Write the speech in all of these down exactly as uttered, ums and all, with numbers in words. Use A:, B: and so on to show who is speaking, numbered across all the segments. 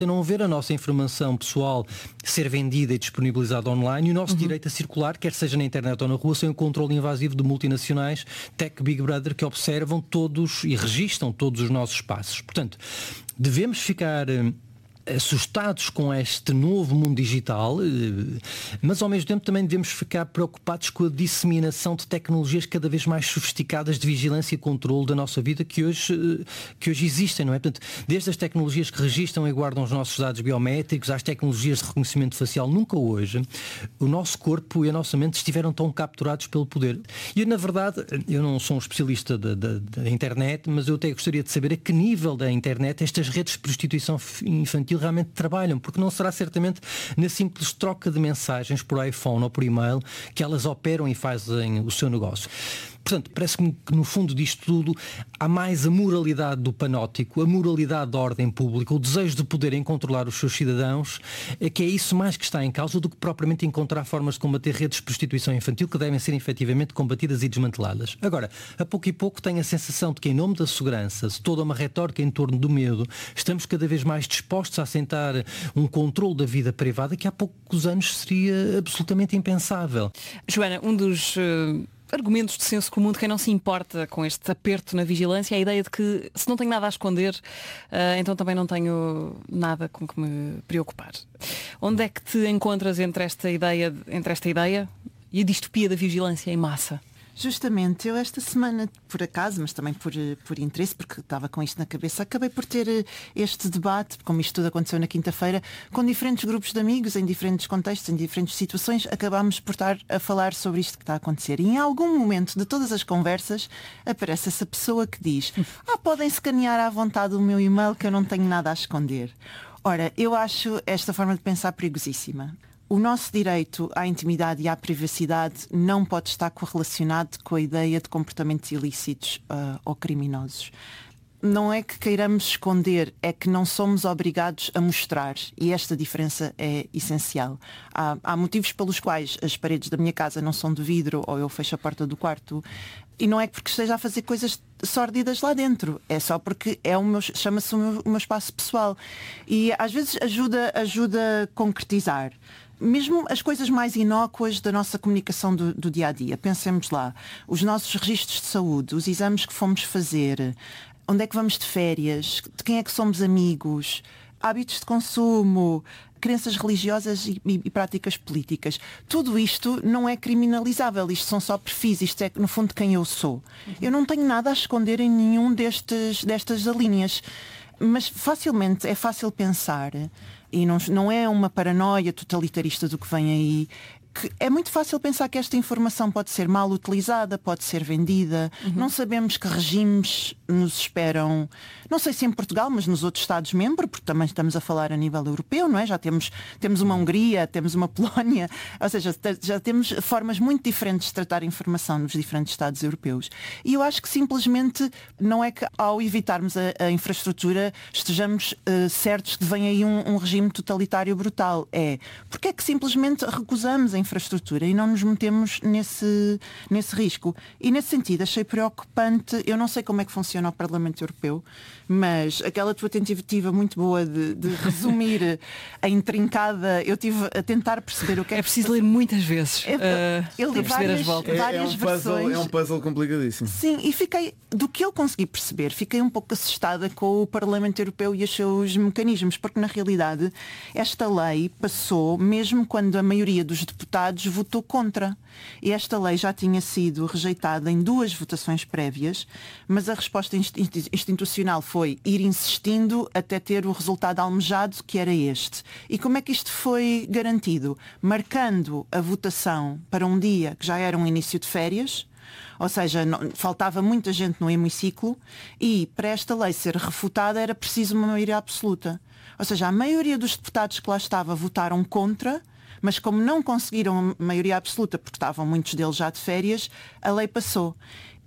A: não ver a nossa informação pessoal ser vendida e disponibilizada online e o nosso uhum. direito a circular, quer seja na internet ou na rua, sem o controle invasivo de multinacionais, tech Big Brother, que observam todos e registam todos os nossos passos. Portanto, devemos ficar assustados com este novo mundo digital, mas ao mesmo tempo também devemos ficar preocupados com a disseminação de tecnologias cada vez mais sofisticadas de vigilância e controle da nossa vida que hoje, que hoje existem, não é? Portanto, desde as tecnologias que registram e guardam os nossos dados biométricos às tecnologias de reconhecimento facial, nunca hoje o nosso corpo e a nossa mente estiveram tão capturados pelo poder. E na verdade, eu não sou um especialista da, da, da internet, mas eu até gostaria de saber a que nível da internet estas redes de prostituição infantil realmente trabalham, porque não será certamente na simples troca de mensagens por iPhone ou por e-mail que elas operam e fazem o seu negócio. Portanto, parece-me que no fundo disto tudo há mais a moralidade do panóptico, a moralidade da ordem pública, o desejo de poderem controlar os seus cidadãos, é que é isso mais que está em causa do que propriamente encontrar formas de combater redes de prostituição infantil que devem ser efetivamente combatidas e desmanteladas. Agora, a pouco e pouco tenho a sensação de que em nome da segurança, se toda uma retórica em torno do medo, estamos cada vez mais dispostos a assentar um controle da vida privada que há poucos anos seria absolutamente impensável.
B: Joana, um dos... Uh... argumentos de senso comum de quem não se importa com este aperto na vigilância, é a ideia de que se não tenho nada a esconder, uh, então também não tenho nada com que me preocupar. Onde é que te encontras entre esta ideia, entre esta ideia e a distopia da vigilância em massa?
C: Justamente, eu esta semana, por acaso, mas também por, por interesse, porque estava com isto na cabeça, acabei por ter este debate, como isto tudo aconteceu na quinta-feira, com diferentes grupos de amigos, em diferentes contextos, em diferentes situações, acabámos por estar a falar sobre isto que está a acontecer. E em algum momento de todas as conversas aparece essa pessoa que diz: ah, podem escanear à vontade o meu e-mail que eu não tenho nada a esconder. Ora, eu acho esta forma de pensar perigosíssima. O nosso direito à intimidade e à privacidade não pode estar correlacionado com a ideia de comportamentos ilícitos uh, ou criminosos. Não é que queiramos esconder, é que não somos obrigados a mostrar. E esta diferença é essencial. Há, há motivos pelos quais as paredes da minha casa não são de vidro ou eu fecho a porta do quarto. E não é porque esteja a fazer coisas sórdidas lá dentro. É só porque é o meu, chama-se o meu, o meu espaço pessoal. E às vezes ajuda, ajuda a concretizar. Mesmo as coisas mais inócuas da nossa comunicação do, do dia-a-dia. Pensemos lá, os nossos registros de saúde, os exames que fomos fazer, onde é que vamos de férias, de quem é que somos amigos, hábitos de consumo, crenças religiosas e, e, e práticas políticas. Tudo isto não é criminalizável, isto são só perfis, isto é no fundo quem eu sou. Uhum. Eu não tenho nada a esconder em nenhum destes, destas linhas. Mas facilmente, é fácil pensar, e não, não é uma paranoia totalitarista do que vem aí, que é muito fácil pensar que esta informação pode ser mal utilizada, pode ser vendida. Uhum. Não sabemos que regimes nos esperam, não sei se em Portugal, mas nos outros Estados-membros, porque também estamos a falar a nível europeu, não é? Já temos, temos uma Hungria, temos uma Polónia, ou seja, já temos formas muito diferentes de tratar a informação nos diferentes Estados europeus. E eu acho que simplesmente não é que ao evitarmos a, a infraestrutura estejamos uh, certos que vem aí um, um regime totalitário brutal. É, porque é que simplesmente recusamos a infraestrutura e não nos metemos nesse, nesse risco. E nesse sentido achei preocupante, eu não sei como é que funciona o Parlamento Europeu, mas aquela tua tentativa muito boa de, de resumir a intrincada, eu tive a tentar perceber o que é,
B: é preciso ler muitas vezes
C: é, uh, eu li várias,
B: várias
D: é, é um puzzle,
C: versões.
D: É um puzzle complicadíssimo.
C: Sim, e fiquei, do que eu consegui perceber, fiquei um pouco assustada com o Parlamento Europeu e os seus mecanismos, porque na realidade esta lei passou mesmo quando a maioria dos deputados votou contra. E esta lei já tinha sido rejeitada em duas votações prévias, mas a resposta institucional foi ir insistindo até ter o resultado almejado, que era este. E como é que isto foi garantido? Marcando a votação para um dia que já era um início de férias, ou seja, não, faltava muita gente no hemiciclo, e para esta lei ser refutada era preciso uma maioria absoluta. Ou seja, a maioria dos deputados que lá estava votaram contra, mas como não conseguiram a maioria absoluta, porque estavam muitos deles já de férias, a lei passou.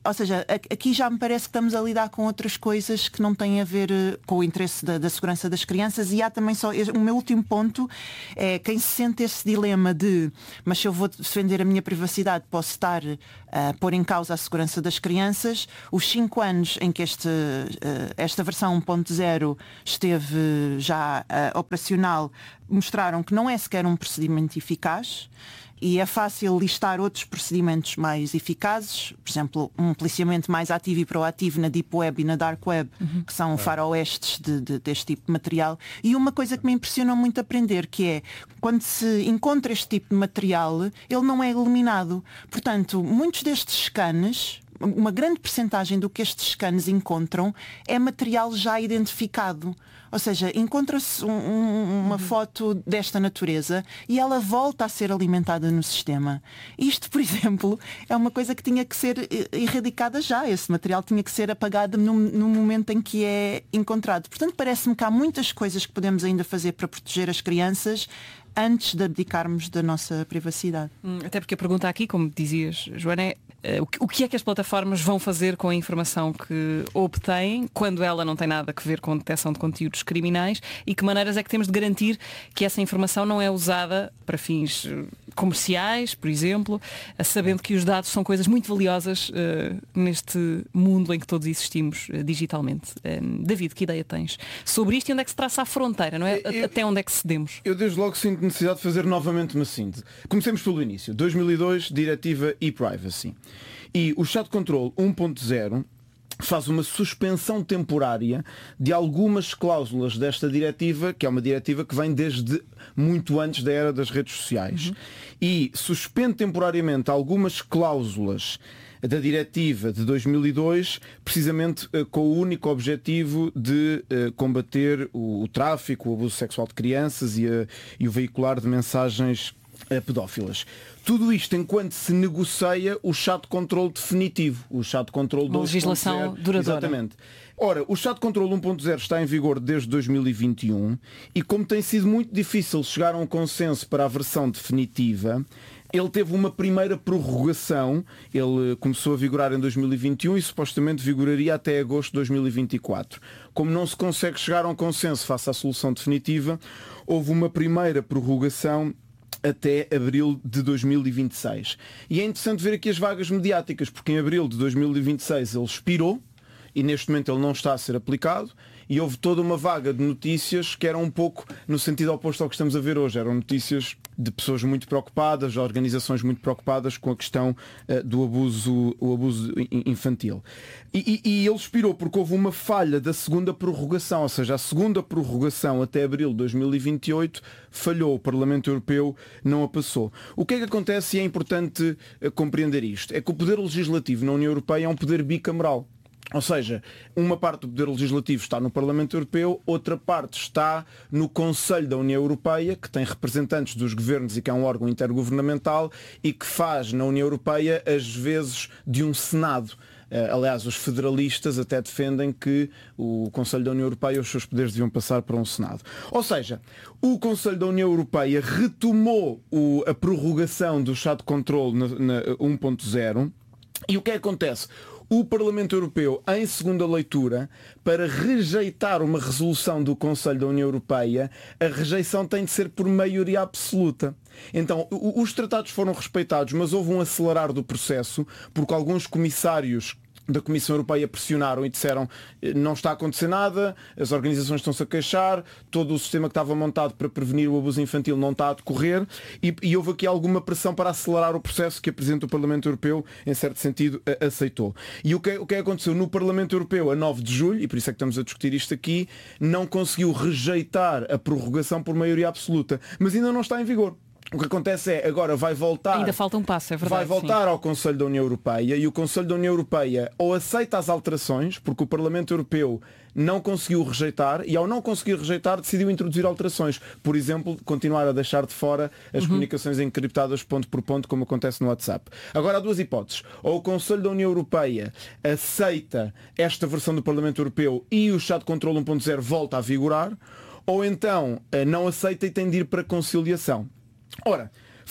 C: ou seja, aqui já me parece que estamos a lidar com outras coisas que não têm a ver com o interesse da, da segurança das crianças. E há também só, o meu último ponto é quem se sente esse dilema de, mas se eu vou defender a minha privacidade, posso estar a pôr em causa a segurança das crianças. Os cinco anos em que este, esta versão um ponto zero esteve já uh, operacional mostraram que não é sequer um procedimento eficaz. E é fácil listar outros procedimentos mais eficazes, por exemplo, um policiamento mais ativo e proativo na Deep Web e na Dark Web, uhum. que são faroestes de, de, deste tipo de material. E uma coisa que me impressiona muito aprender, que é, quando se encontra este tipo de material, ele não é eliminado. Portanto, muitos destes scans, uma grande percentagem do que estes scans encontram é material já identificado. Ou seja, encontra-se um, um, uma uhum. foto desta natureza e ela volta a ser alimentada no sistema. Isto, por exemplo, é uma coisa que tinha que ser erradicada já. Esse material tinha que ser apagado no, no momento em que é encontrado. Portanto, parece-me que há muitas coisas que podemos ainda fazer para proteger as crianças antes de abdicarmos da nossa privacidade.
B: Hum, até porque a pergunta aqui, como dizias, Joana, é uh, o que é que as plataformas vão fazer com a informação que obtêm quando ela não tem nada a ver com detecção de conteúdos criminais, e que maneiras é que temos de garantir que essa informação não é usada para fins uh, comerciais, por exemplo, uh, sabendo que os dados são coisas muito valiosas uh, neste mundo em que todos existimos uh, digitalmente. Uh, David, que ideia tens sobre isto e onde é que se traça a fronteira, não é? Eu, Até onde é que cedemos?
D: Eu desde logo sinto necessidade de fazer novamente uma síntese. Comecemos pelo início. dois mil e dois, Diretiva e-Privacy. E o Chat Control um ponto zero faz uma suspensão temporária de algumas cláusulas desta diretiva, que é uma diretiva que vem desde muito antes da era das redes sociais. Uhum. E suspende temporariamente algumas cláusulas da diretiva de dois mil e dois, precisamente uh, com o único objetivo de uh, combater o, o tráfico, o abuso sexual de crianças e, a, e o veicular de mensagens uh, pedófilas. Tudo isto enquanto se negocia o Chat Control definitivo, o Chat Control dois ponto zero.
B: Legislação duradoura.
D: Exatamente. Ora, o Chat Control um ponto zero está em vigor desde dois mil e vinte e um e como tem sido muito difícil chegar a um consenso para a versão definitiva, ele teve uma primeira prorrogação. Ele começou a vigorar em dois mil e vinte e um e supostamente vigoraria até agosto de dois mil e vinte e quatro. Como não se consegue chegar a um consenso face à solução definitiva, houve uma primeira prorrogação até abril de dois mil e vinte e seis. E é interessante ver aqui as vagas mediáticas, porque em abril de dois mil e vinte e seis ele expirou e neste momento ele não está a ser aplicado. E houve toda uma vaga de notícias que eram um pouco no sentido oposto ao que estamos a ver hoje. Eram notícias de pessoas muito preocupadas, de organizações muito preocupadas com a questão uh, do abuso, o abuso infantil. E, e, e ele expirou porque houve uma falha da segunda prorrogação, ou seja, a segunda prorrogação até abril de dois mil e vinte e oito falhou, o Parlamento Europeu não a passou. O que é que acontece, e é importante uh, compreender isto, é que o poder legislativo na União Europeia é um poder bicameral. Ou seja, uma parte do poder legislativo está no Parlamento Europeu, outra parte está no Conselho da União Europeia, que tem representantes dos governos e que é um órgão intergovernamental e que faz na União Europeia as vezes de um Senado. Aliás, os federalistas até defendem que o Conselho da União Europeia, os seus poderes deviam passar para um Senado. Ou seja, o Conselho da União Europeia retomou o, a prorrogação do Chat Control na, na um ponto zero e o que é que acontece? O Parlamento Europeu, em segunda leitura, para rejeitar uma resolução do Conselho da União Europeia, a rejeição tem de ser por maioria absoluta. Então, os tratados foram respeitados, mas houve um acelerar do processo, porque alguns comissários da Comissão Europeia pressionaram e disseram não está a acontecer nada, as organizações estão-se a queixar, todo o sistema que estava montado para prevenir o abuso infantil não está a decorrer e, e houve aqui alguma pressão para acelerar o processo que a Presidente do Parlamento Europeu, em certo sentido, aceitou. E o que, o que aconteceu no Parlamento Europeu a nove de julho, e por isso é que estamos a discutir isto aqui, não conseguiu rejeitar a prorrogação por maioria absoluta, mas ainda não está em vigor. O que acontece é, agora vai voltar...
B: Ainda falta um passo, é verdade.
D: Vai voltar
B: sim.
D: ao Conselho da União Europeia e o Conselho da União Europeia ou aceita as alterações, porque o Parlamento Europeu não conseguiu rejeitar e ao não conseguir rejeitar decidiu introduzir alterações. Por exemplo, continuar a deixar de fora as uhum. comunicações encriptadas ponto por ponto, como acontece no WhatsApp. Agora há duas hipóteses. Ou o Conselho da União Europeia aceita esta versão do Parlamento Europeu e o Chat Control um ponto zero volta a vigorar, ou então não aceita e tem de ir para conciliação. Ora,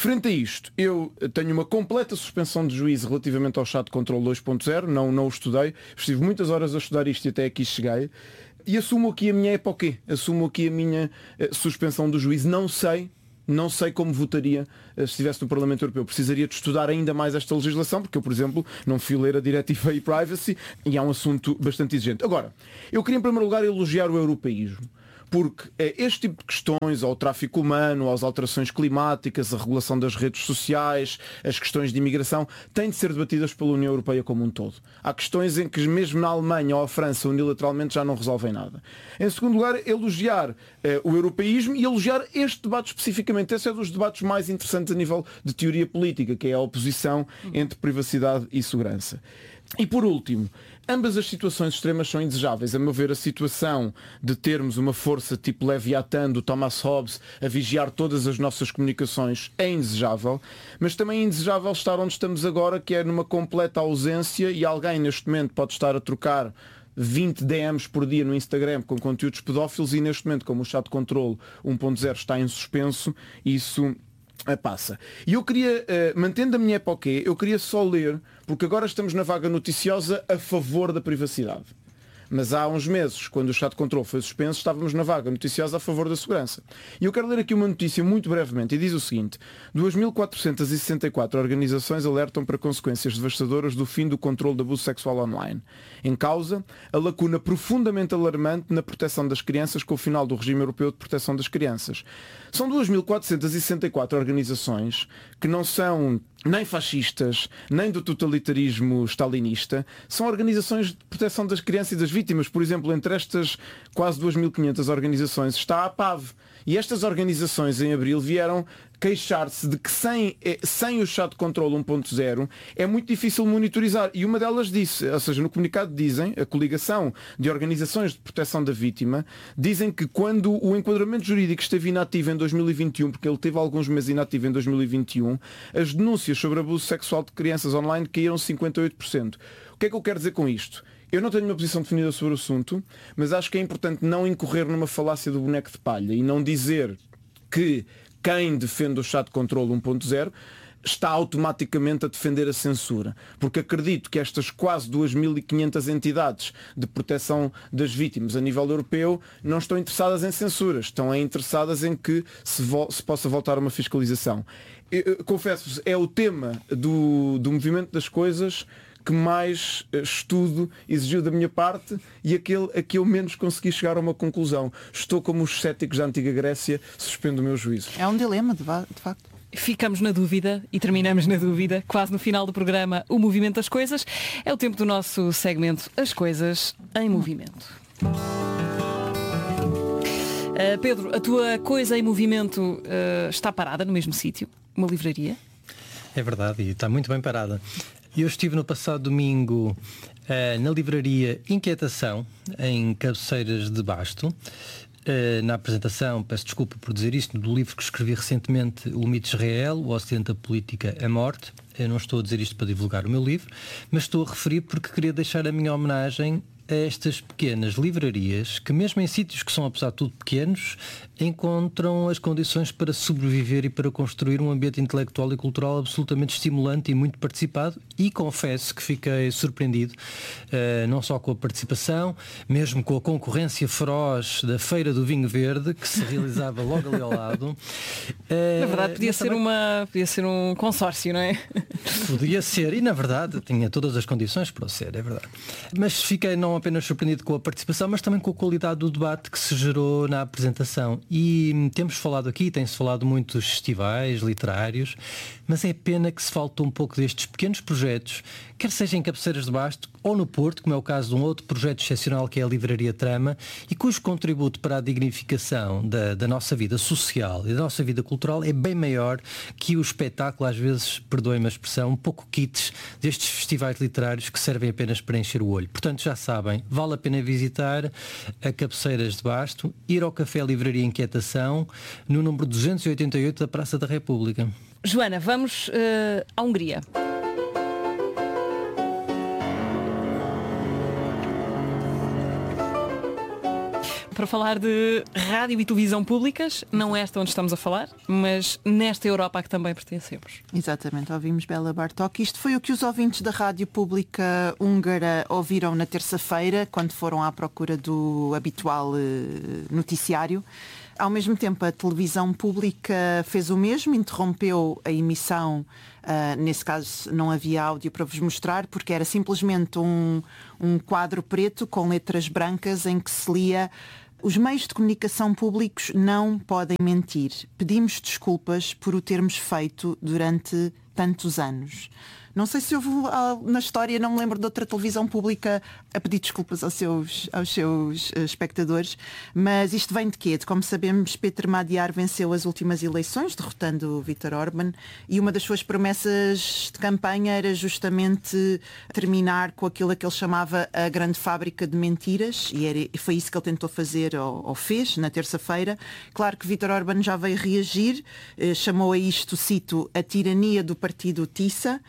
D: Frente a isto, eu tenho uma completa suspensão de juízo relativamente ao chat control dois ponto zero, não, não o estudei, estive muitas horas a estudar isto e até aqui cheguei, e assumo aqui a minha época, assumo aqui a minha uh, suspensão do juízo. Não sei, não sei como votaria uh, se estivesse no Parlamento Europeu. Precisaria de estudar ainda mais esta legislação, porque eu, por exemplo, não fui ler a diretiva e-privacy e é um assunto bastante exigente. Agora, eu queria em primeiro lugar elogiar o europeísmo. Porque este tipo de questões, ao tráfico humano, às alterações climáticas, a regulação das redes sociais, as questões de imigração, têm de ser debatidas pela União Europeia como um todo. Há questões em que mesmo na Alemanha ou a França unilateralmente já não resolvem nada. Em segundo lugar, elogiar eh, o europeísmo e elogiar este debate especificamente. Esse é um dos debates mais interessantes a nível de teoria política, que é a oposição entre privacidade e segurança. E por último, ambas as situações extremas são indesejáveis. A meu ver, a situação de termos uma força tipo Leviatã do Thomas Hobbes a vigiar todas as nossas comunicações é indesejável, mas também é indesejável estar onde estamos agora, que é numa completa ausência, e alguém neste momento pode estar a trocar vinte D Ms por dia no Instagram com conteúdos pedófilos, e neste momento, como o chat control um ponto zero está em suspenso, isso passa. E eu queria, uh, mantendo a minha época, eu queria só ler, porque agora estamos na vaga noticiosa a favor da privacidade. Mas há uns meses, quando o chat control foi suspenso, estávamos na vaga noticiosa a favor da segurança. E eu quero ler aqui uma notícia muito brevemente, e diz o seguinte: duas mil quatrocentas e sessenta e quatro organizações alertam para consequências devastadoras do fim do controle de abuso sexual online. Em causa, a lacuna profundamente alarmante na proteção das crianças com o final do regime europeu de proteção das crianças. São duas mil quatrocentas e sessenta e quatro organizações que não são nem fascistas, nem do totalitarismo stalinista, são organizações de proteção das crianças e das vítimas. Por exemplo, entre estas quase duas mil e quinhentas organizações está a P A V. E estas organizações em abril vieram queixar-se de que sem, sem o chat control um ponto zero é muito difícil monitorizar. E uma delas disse, ou seja, no comunicado dizem, a coligação de organizações de proteção da vítima, dizem que quando o enquadramento jurídico esteve inativo em dois mil e vinte e um, porque ele teve alguns meses inativo em dois mil e vinte e um, as denúncias sobre abuso sexual de crianças online caíram cinquenta e oito por cento. O que é que eu quero dizer com isto? Eu não tenho uma posição definida sobre o assunto, mas acho que é importante não incorrer numa falácia do boneco de palha e não dizer que quem defende o chat control um ponto zero está automaticamente a defender a censura. Porque acredito que estas quase duas mil e quinhentas entidades de proteção das vítimas a nível europeu não estão interessadas em censuras, estão interessadas em que se, vo- se possa voltar a uma fiscalização. Confesso-vos, é o tema do, do movimento das coisas que mais estudo exigiu da minha parte e aquele a que eu menos consegui chegar a uma conclusão. Estou como os céticos da antiga Grécia, suspendo o meu juízo.
C: É um dilema, de, va- de facto.
B: Ficamos na dúvida e terminamos na dúvida, quase no final do programa O Movimento das Coisas. É o tempo do nosso segmento As Coisas em Movimento. Uh, Pedro, a tua coisa em movimento uh, está parada no mesmo sítio? Uma livraria?
A: É verdade, e está muito bem parada. Eu estive no passado domingo uh, na livraria Inquietação, em Cabeceiras de Basto, uh, na apresentação, peço desculpa por dizer isto, do livro que escrevi recentemente, O Mito de Israel, O Ocidente da Política, a Morte. Eu não estou a dizer isto para divulgar o meu livro, mas estou a referir porque queria deixar a minha homenagem a estas pequenas livrarias que, mesmo em sítios que são apesar de tudo pequenos, encontram as condições para sobreviver e para construir um ambiente intelectual e cultural absolutamente estimulante e muito participado, e confesso que fiquei surpreendido uh, não só com a participação, mesmo com a concorrência feroz da Feira do Vinho Verde, que se realizava logo ali ao lado. Uh,
B: na verdade podia ser, também... uma, podia ser um consórcio, não é?
A: Podia ser, e na verdade tinha todas as condições para o ser, é verdade. Mas fiquei não apenas surpreendido com a participação, mas também com a qualidade do debate que se gerou na apresentação. E temos falado aqui, tem-se falado muito dos festivais literários, mas é pena que se falta um pouco destes pequenos projetos, quer seja em Cabeceiras de Basto ou no Porto, como é o caso de um outro projeto excepcional que é a Livraria Trama, e cujo contributo para a dignificação da, da nossa vida social e da nossa vida cultural é bem maior que o espetáculo, às vezes, perdoem-me a expressão, um pouco quites destes festivais literários que servem apenas para encher o olho. Portanto, já sabem, vale a pena visitar a Cabeceiras de Basto, ir ao Café Livraria Inquietação, no número duzentos e oitenta e oito da Praça da República.
B: Joana, vamos uh, à Hungria. para falar de rádio e televisão públicas, não esta onde estamos a falar, mas nesta Europa a que também pertencemos.
C: Exatamente, ouvimos Béla Bartók. Isto foi o que os ouvintes da rádio pública húngara ouviram na terça-feira, quando foram à procura do habitual eh, noticiário. Ao mesmo tempo, a televisão pública fez o mesmo, interrompeu a emissão. Uh, nesse caso não havia áudio para vos mostrar, porque era simplesmente um, um quadro preto com letras brancas em que se lia: os meios de comunicação públicos não podem mentir. Pedimos desculpas por o termos feito durante tantos anos. Não sei se houve na história, não me lembro de outra televisão pública a pedir desculpas aos seus, aos seus uh, espectadores, mas isto vem de quê? De, como sabemos, Péter Magyar venceu as últimas eleições, derrotando Viktor Orbán, e uma das suas promessas de campanha era justamente terminar com aquilo que ele chamava a grande fábrica de mentiras, e, era, e foi isso que ele tentou fazer, ou, ou fez, na terça-feira. Claro que Viktor Orbán já veio reagir, eh, chamou a isto, cito, a tirania do partido Tisza,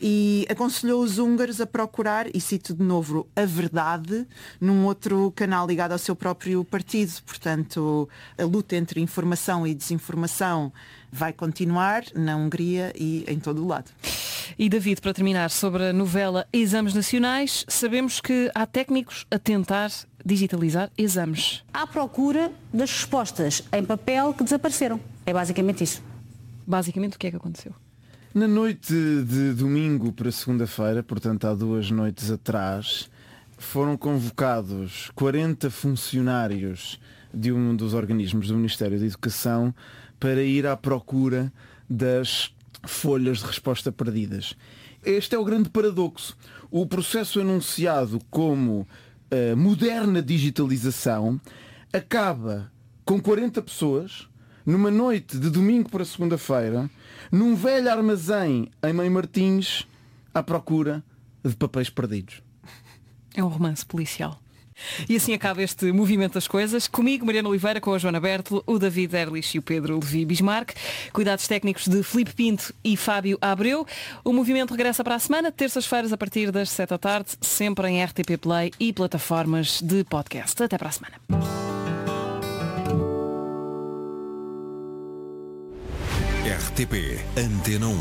C: e aconselhou os húngaros a procurar, e cito de novo, a verdade num outro canal ligado ao seu próprio partido. Portanto, a luta entre informação e desinformação vai continuar na Hungria e em todo o lado.
B: E David, para terminar, sobre a novela Exames Nacionais, sabemos que há técnicos a tentar digitalizar exames.
E: À procura das respostas em papel que desapareceram. É basicamente isso.
B: Basicamente, o que é que aconteceu?
D: Na noite de domingo para segunda-feira, portanto há duas noites atrás, foram convocados quarenta funcionários de um dos organismos do Ministério da Educação para ir à procura das folhas de resposta perdidas. Este é o grande paradoxo. O processo anunciado como uh, moderna digitalização acaba com quarenta pessoas numa noite de domingo para segunda-feira, num velho armazém em Mãe Martins, à procura de papéis perdidos.
B: É um romance policial. E assim acaba este movimento das coisas. Comigo, Mariana Oliveira, com a Joana Bertolo, o David Erlich e o Pedro Levi Bismarck. Cuidados técnicos de Filipe Pinto e Fábio Abreu. O movimento regressa para a semana, terças-feiras a partir das sete da tarde, sempre em R T P Play e plataformas de podcast. Até para a semana.
F: R T P Antena um.